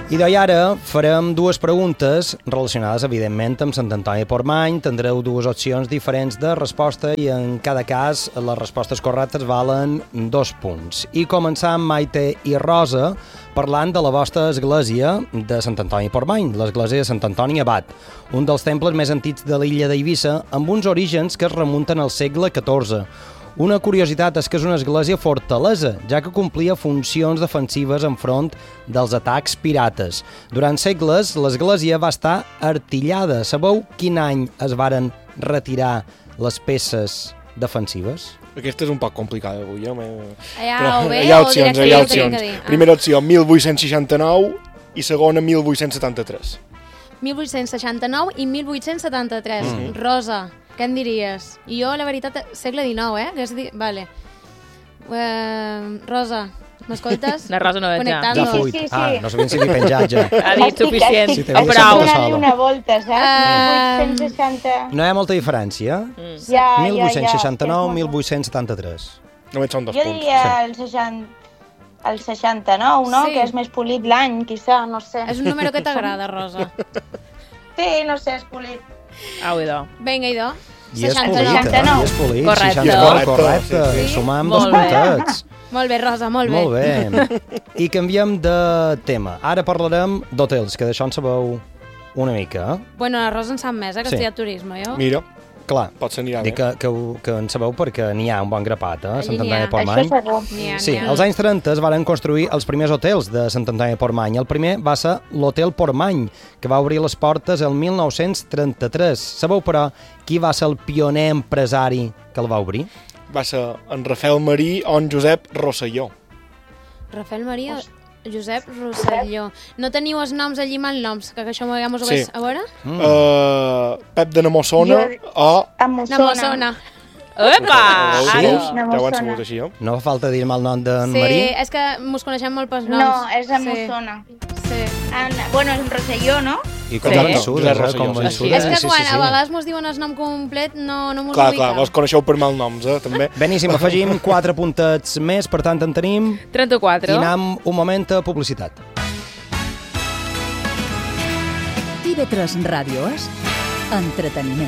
I ara farem dues preguntes relacionades, evidentment, amb Sant Antoni de Portmany. Tindreu dues opcions diferents de resposta i en cada cas les respostes correctes valen 2 punts. I començam, Maite i Rosa, parlant de la vostra església de Sant Antoni de Portmany, l'església de Sant Antoni Abat, un dels temples més antics de l'illa d'Eivissa, amb uns orígens que es remunten al segle XIV. Una curiositat és que és una església fortalesa, ja que complia funcions defensives enfront dels atacs pirates. Durant segles, l'església va estar artillada. Sabeu quin any es varen retirar les peces defensives? Aquesta és un poc complicada avui, Hi ha opcions. Primera opció, 1869 i segona, 1873. 1869 i 1873. Rosa, què en diries? I jo, la veritat, segle XIX, Vale. Rosa, m'escoltes? La Rosa no veig ja. Ja fluït. Sí. No sabien si havia penjat ja. Ha dit suficient. Sí, O prou. Donant una volta, saps? 1860... No hi ha molta diferència. Ja, 1869, 1873. Només són 2 Jo punts. diria el 69, no? Sí. Que és més polit l'any, quizà, no sé. És un número que t'agrada, Rosa. Sí, no sé, és polit. Au, idò. Vinga, idò. I és 69. polit, Correcte. 69, correcte. Sí. I sumam Molt 2 bé. puntets. Molt bé, Rosa, molt bé. Molt bé. I canviem de tema. Ara parlarem d'hotels, que d'això en sabeu una mica. Bueno, la Rosa en sap més, que Sí. estudia turisme, jo. Mira, Clar, potser anirà bé. dic que en sabeu perquè n'hi ha un bon grapat, a Sant Allí Antoni de Això Portmany. segur. Sí, als anys 30 es varen construir els primers hotels de Sant Antoni de Portmany. El primer va ser l'Hotel Portmany, que va obrir les portes el 1933. Sabeu, però, qui va ser el pioner empresari que el va obrir? Va ser en Rafael Marí o en Josep Rosselló. Rafael Maria, Josep Rosselló. No teniu els noms allí malnoms, que això m'ho haguem Sí. a veure? Pep de Namossona o... A Mossona. Namosona. Epa! Sí, Ara. ja ho han Namossona. sabut així, No fa falta dir-me el nom d'en Sí, Marí? és que mos coneixem molt pels noms. No, és a Sí. Mossona. Sí. Bueno, és un Rosselló, no? I com Sí. vençudes, Josep com Rosselló, vençudes. sí. És que Sí, quan sí, sí. a vegades mos diuen el nom complet no mos Clar, ubica. vos coneixeu per malnoms, també. Beníssim, afegim 4 puntets més, per tant en tenim, 34. i anem un moment a publicitat. TV3 Ràdio és entreteniment.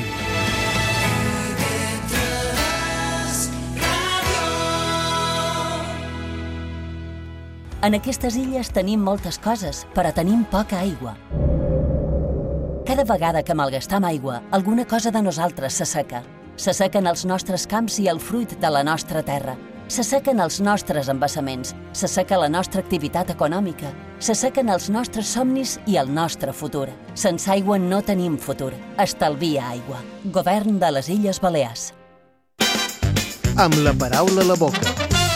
En aquestes illes tenim moltes coses, però tenim poca aigua. Cada vegada que malgastam aigua, alguna cosa de nosaltres s'asseca. S'assequen els nostres camps i el fruit de la nostra terra. S'assequen els nostres embassaments, s'asseca la nostra activitat econòmica, s'assequen els nostres somnis i el nostre futur. Sense aigua no tenim futur. Estalvia aigua. Govern de les Illes Balears. Amb la paraula a la boca.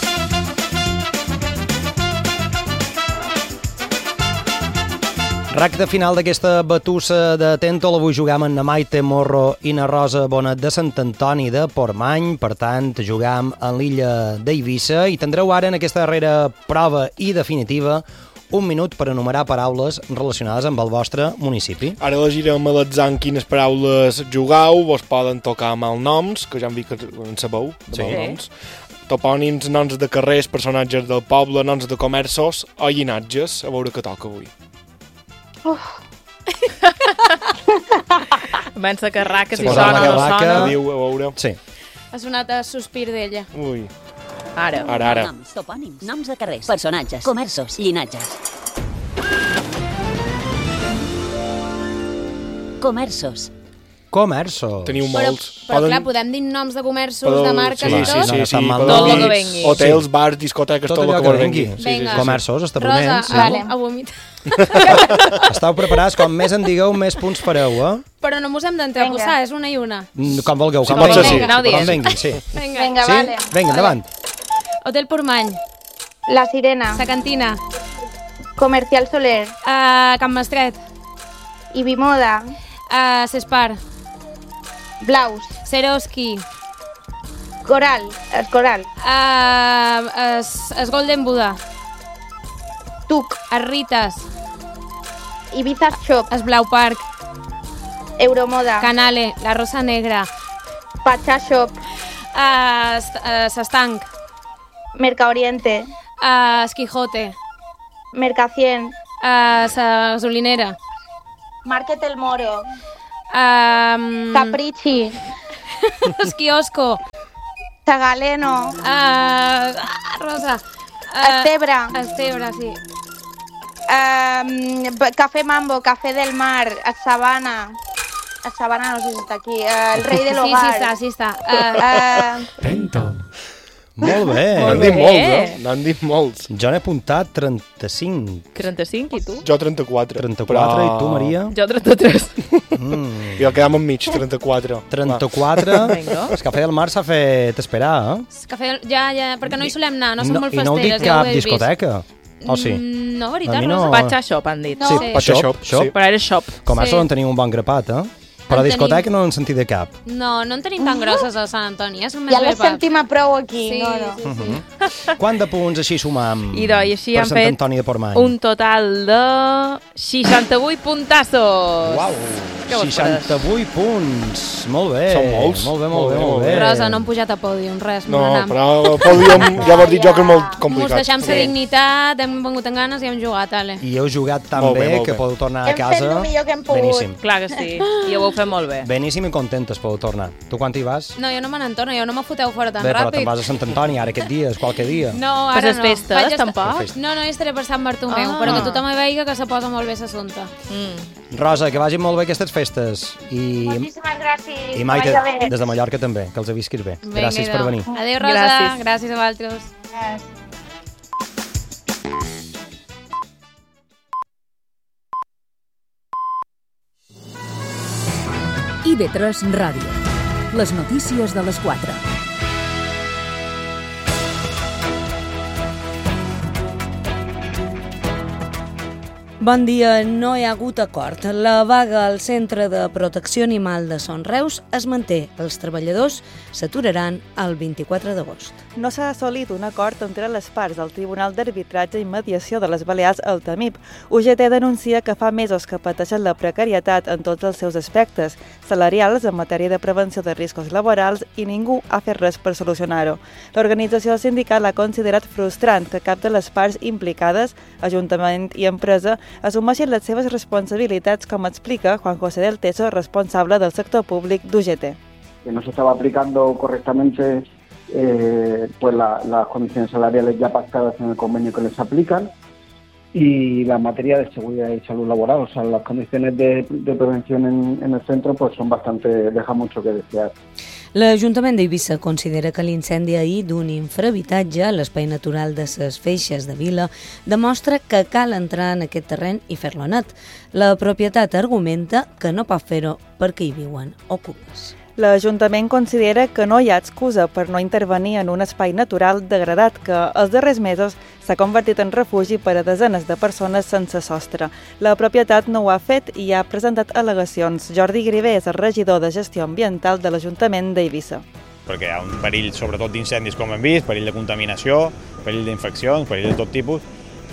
Recte final d'aquesta batussa de Tèntol. Avui jugam amb na Maite Morro i na Rosa Bonet de Sant Antoni de Portmany. Per tant, jugam en l'illa d'Eivissa i tindreu ara en aquesta darrera prova i definitiva 1 minut per enumerar paraules relacionades amb el vostre municipi. Ara elegirem a l'atzar en quines paraules jugau, vos poden tocar malnoms, que ja hem vist que en sabeu, de Sí. malnoms, topònims, noms de carrers, personatges del poble, noms de comerços o llinatges. A veure què toca avui. Comença a carrar, que si Posa sona la o no carraca. sona. Diu, a veure. Sí. Ha sonat el sospir d'ella. Ui, Ara. ara. Noms, topònims, noms de carrers, personatges, comerços, llinatges. Comerços. Comerços. Teniu Però, molts. però clar, podem dir noms de comerços, de marques sí, i tot? Sí, No, sí, no, podeu tot el dir que vengui. hotels, bars, discoteques, Tot tot el allò que que vos vengui. vengui. Vinga. Comerços, Rosa, establiments. a vomitar. Estàu preparats? Com més en digueu, més punts fareu, eh? Però no mos hem d'entreposar, és una i una. Com vulgueu, com pot ser, vulgueu. sí. Anau dient. Com vengui, sí. Vinga. Vinga, Sí? vale. Vinga, endavant. Hotel Portmany, La Sirena, Sa Cantina, Comercial Soler, Can Mestret, Ibimoda, Cespar, Blaus, Seroski, Coral, Escoral, es Golden Buda, Tuc, es Ritas, Ibiza Shop, es Blau Park, Euromoda, Canale, la Rosa Negra, Pachá Shop, S'Estanc, Mercaoriente, es Quijote, Mercacien, La gasolinera. Market El Moro. Capricci. El quiosco. Sagaleno. Rosa. Estebre, sí. Café Mambo, Café del Mar, a Sabana. A Sabana no sé si està aquí. El Rei de l'Hogar. Sí està. Molt bé. N'han dit molts, N'han dit molts. Jo n'he apuntat 35. 35, i tu? Jo 34. 34, i tu, Maria? Jo 33. Jo quedam enmig, 34. 34. Vinga. El Cafè del Mar s'ha fet esperar, Ja, perquè no hi solem anar, no som molt I no ho dic festeres, ja ho cap he vist. discoteca. O sí? No, veritat, A mi no. Rosa? Patxa shop, han dit. No. Sí, Patxa Shop. Shop. Però era shop. Comerç Sí. on teniu un bon grapat, però a En discoteca tenim. no en sentit de cap. No en tenim tan grosses a Sant Antoni, som més Ja les bé sentim a prou aquí. Sí, No. sí. Quant de punts així sumam I així per han Sant fet Antoni de Portmany? un total de 68 puntazos. Uau, Què vos 68 punts. Molt bé. Són molts. Molt bé. Rosa, no hem pujat a pòdium, res. No, me n'anam. però pòdium, ja vos dic jo que és molt Mos complicat. deixem la dignitat, hem vengut amb ganes i hem jugat, ale. I heu jugat tan Molt bé, bé molt que bé. podeu tornar a Hem fet casa. el millor que hem pogut. Beníssim. Clar que sí. I ho heu fet molt bé. Beníssim i contentes podeu tornar. Tu quan hi vas? No, jo no me n'entorno, jo no me foteu fora tan Bé, però ràpid. te'n vas a Sant Antoni ara aquest dia, és qualque dia. No, Per ara les no. festes, Vaig estar- tampoc? No, jo estaré per Sant Bartomeu, però que tothom hi vegi que se posa molt bé l'assumpte. Rosa, que vagin molt bé aquestes festes. Moltíssimes gràcies. I Maite, Que vagi bé. des de Mallorca també, que els visquis bé. Vinga, Gràcies per idò. venir. Adéu, Rosa. Gràcies. Gràcies a vosaltres. IB3 Ràdio. Les notícies de les 4. Bon dia, no hi ha hagut acord. La vaga al Centre de Protecció Animal de Son Reus es manté. Els treballadors s'aturaran el 24 d'agost. No s'ha assolit un acord entre les parts del Tribunal d'Arbitratge i Mediació de les Balears, el TAMIP. UGT denuncia que fa mesos que pateixen la precarietat en tots els seus aspectes, salarials, en matèria de prevenció de riscos laborals, i ningú ha fet res per solucionar-ho. L'organització sindical ha considerat frustrant que cap de les parts implicades, Ajuntament i empresa, assumeixin les seves responsabilitats, com explica Juan José del Teso, responsable del sector públic d'UGT. Que no se estaba aplicando correctamente pues las condiciones salariales ya pactadas en el convenio que les aplican y la materia de seguridad y salud laboral, o sea, las condiciones de prevención en el centro pues son bastante, deja mucho que desear. L'Ajuntament d'Eivissa considera que l'incendi ahir d'un infrahabitatge a l'espai natural de ses Feixes de Vila demostra que cal entrar en aquest terreny i fer-lo net. La propietat argumenta que no pot fer-ho perquè hi viuen ocupes. L'Ajuntament considera que no hi ha excusa per no intervenir en un espai natural degradat que els darrers mesos s'ha convertit en refugi per a desenes de persones sense sostre. La propietat no ho ha fet i ha presentat al·legacions. Jordi Grivé és el regidor de Gestió Ambiental de l'Ajuntament d'Eivissa. Perquè hi ha un perill sobretot d'incendis com hem vist, perill de contaminació, perill d'infeccions, perill de tot tipus,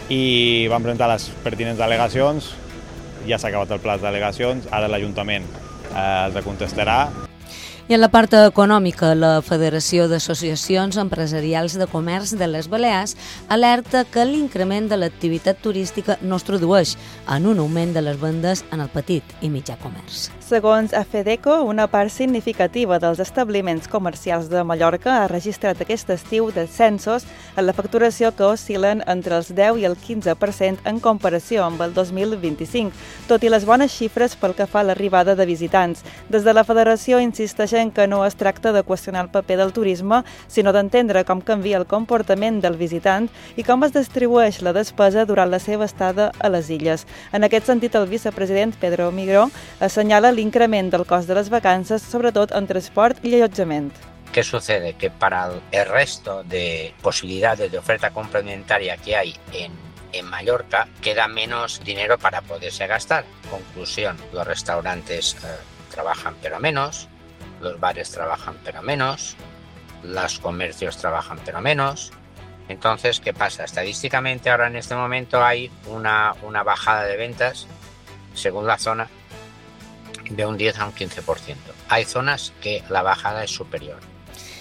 i vam presentar les pertinents al·legacions, ja s'ha acabat el pla d'al·legacions, ara l'Ajuntament els contestarà. I en la part econòmica, la Federació d'Associacions Empresarials de Comerç de les Balears alerta que l'increment de l'activitat turística no es tradueix en un augment de les vendes en el petit i mitjà comerç. Segons AFEDECO, una part significativa dels establiments comercials de Mallorca ha registrat aquest estiu descensos en la facturació que oscil·len entre els 10 i el 15% en comparació amb el 2025, tot i les bones xifres pel que fa a l'arribada de visitants. Des de la Federació insisteixen que no es tracta de qüestionar el paper del turisme, sinó d'entendre com canvia el comportament del visitant i com es distribueix la despesa durant la seva estada a les illes. En aquest sentit, el vicepresident Pedro Migró assenyala l'increment del cost de les vacances, sobretot en transport i allotjament. ¿Qué sucede? Que para el resto de posibilidades de oferta complementaria que hay en Mallorca, queda menos dinero para poderse gastar. Conclusión, los restaurantes trabajan pero menos, los bares trabajan pero menos, los comercios trabajan pero menos. Entonces, ¿qué pasa? Estadísticamente ahora en este momento hay una bajada de ventas, según la zona, de un 10 a un 15%. Hay zonas que la bajada es superior.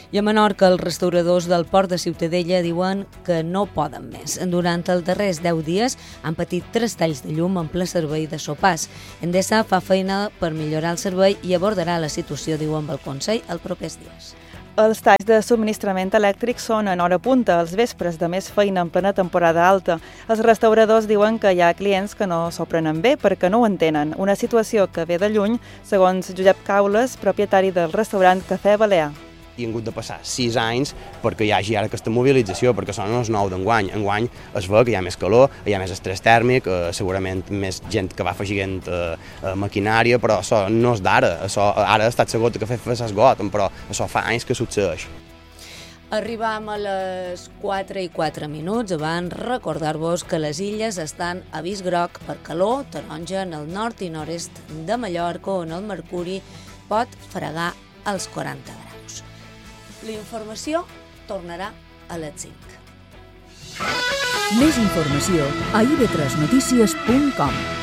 I a Menorca, els restauradors del Port de Ciutadella diuen que no poden més. Durant els darrers 10 dies han patit 3 talls de llum en ple servei de sopars. Endesa fa feina per millorar el servei i abordarà la situació, diu amb el Consell, els propers dies. Els talls de subministrament elèctric són en hora punta, als vespres de més feina en plena temporada alta. Els restauradors diuen que hi ha clients que no s'ho prenen bé perquè no ho entenen. Una situació que ve de lluny, segons Josep Caules, propietari del restaurant Cafè Balear. I han hagut de passar 6 anys perquè hi hagi ara aquesta mobilització, perquè són els 9 d'enguany. Enguany es veu que hi ha més calor, hi ha més estrès tèrmic, segurament més gent que va afegint maquinària, però això no és d'ara. Ara ha estat segur que cafè s'esgoten, però això fa anys que succeeix. Arribam a les 4:04. Abans recordar-vos que les illes estan a avís groc per calor, taronja en el nord i nord-est de Mallorca, on el mercuri pot fregar els 40 graus. La informació tornarà a les 5. Més informació a ib3notícies.com.